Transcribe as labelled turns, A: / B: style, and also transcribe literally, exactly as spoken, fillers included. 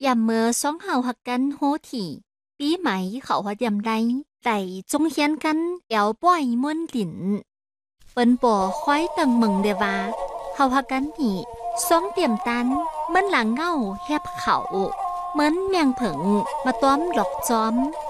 A: ยามเมื่อสองเฮาฮักกันโหถี่ปีใหม่เขาฮอดยามใดไต่จงเฮียนกันแอวป้อยม่วนหลินเปิ้นป่อคอยตังเมึงเดว่าเฮาฮักกันนี่สองเตรียมตันเหมือนหลังเงาแฮบเขาเหมือนแมงผึ่งมาต้อมหลอกจอม